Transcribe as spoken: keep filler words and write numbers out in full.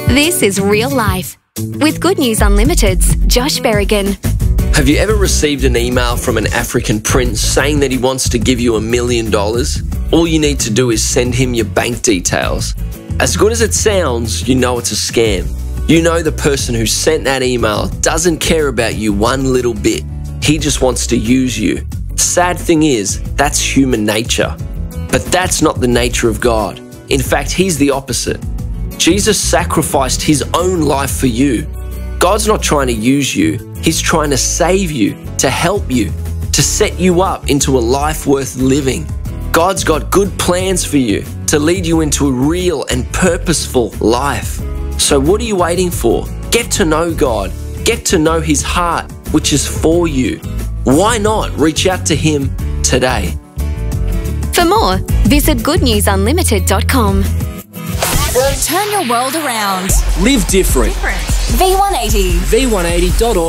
This is Real Life with Good News Unlimited's Josh Berrigan. Have you ever received an email from an African prince saying that he wants to give you a million dollars? All you need to do is send him your bank details. As good as it sounds, you know it's a scam. You know the person who sent that email doesn't care about you one little bit. He just wants to use you. Sad thing is, that's human nature. But that's not the nature of God. In fact, He's the opposite. Jesus sacrificed His own life for you. God's not trying to use you. He's trying to save you, to help you, to set you up into a life worth living. God's got good plans for you to lead you into a real and purposeful life. So what are you waiting for? Get to know God. Get to know His heart, which is for you. Why not reach out to Him today? For more, visit good news unlimited dot com. Turn your world around. Live different. V one eighty. V one eighty dot org.